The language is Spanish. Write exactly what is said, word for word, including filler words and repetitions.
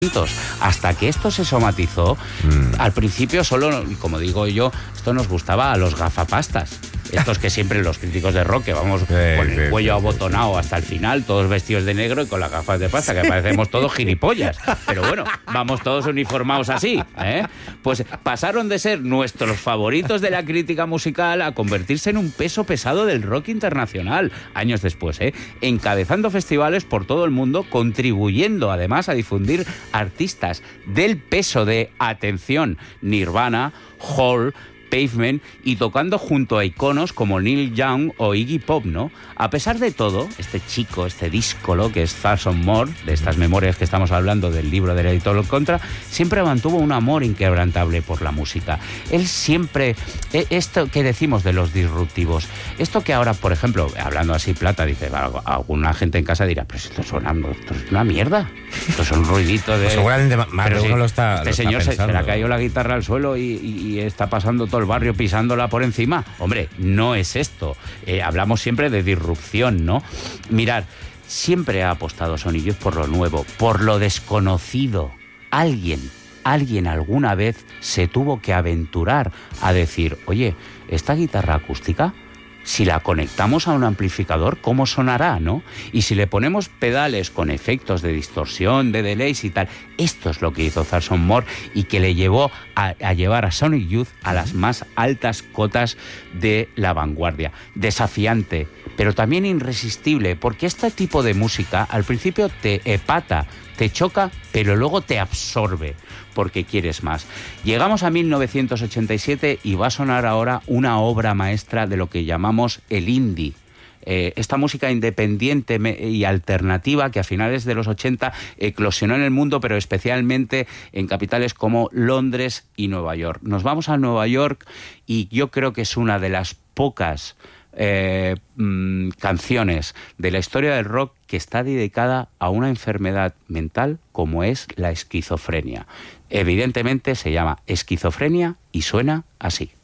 Hasta que esto se somatizó, mm. al principio solo, como digo yo, esto nos gustaba a los gafapastas. Estos que siempre los críticos de rock, que vamos sí, con el sí, cuello sí, abotonado sí. hasta el final, todos vestidos de negro y con las gafas de pasta, que parecemos todos gilipollas. Pero bueno, vamos todos uniformados así, ¿eh? Pues pasaron de ser nuestros favoritos de la crítica musical a convertirse en un peso pesado del rock internacional, años después, ¿eh? Encabezando festivales por todo el mundo, contribuyendo además a difundir artistas del peso de, atención, Nirvana, Hole, Pavement, y tocando junto a iconos como Neil Young o Iggy Pop, ¿no? A pesar de todo, este chico, este díscolo que es Thurston Moore, de estas memorias que estamos hablando del libro del editor Contra, siempre mantuvo un amor inquebrantable por la música. Él siempre, esto que decimos de los disruptivos, esto que ahora, por ejemplo, hablando así plata, dice, alguna gente en casa dirá, pero esto suena, esto es una mierda, esto es un ruidito de... Pues seguramente más de uno lo está Este lo señor está se, se le ha caído la guitarra al suelo y, y, y está pasando todo el barrio pisándola por encima. Hombre, no es esto. Eh, hablamos siempre de disrupción, ¿no? Mirad, siempre ha apostado Sonic Youth por lo nuevo, por lo desconocido. Alguien, alguien alguna vez se tuvo que aventurar a decir, oye, esta guitarra acústica, si la conectamos a un amplificador, ¿cómo sonará, no? Y si le ponemos pedales con efectos de distorsión, de delays y tal, esto es lo que hizo Thurston Moore y que le llevó a, a llevar a Sonic Youth a las más altas cotas de la vanguardia. Desafiante, pero también irresistible, porque este tipo de música al principio te epata, te choca, pero luego te absorbe, porque quieres más. Llegamos a mil novecientos ochenta y siete y va a sonar ahora una obra maestra de lo que llamamos el indie. Eh, esta música independiente y alternativa que a finales de los ochenta eclosionó en el mundo, pero especialmente en capitales como Londres y Nueva York. Nos vamos a Nueva York y yo creo que es una de las pocas Eh, mmm, canciones de la historia del rock que está dedicada a una enfermedad mental como es la esquizofrenia. Evidentemente se llama Esquizofrenia y suena así.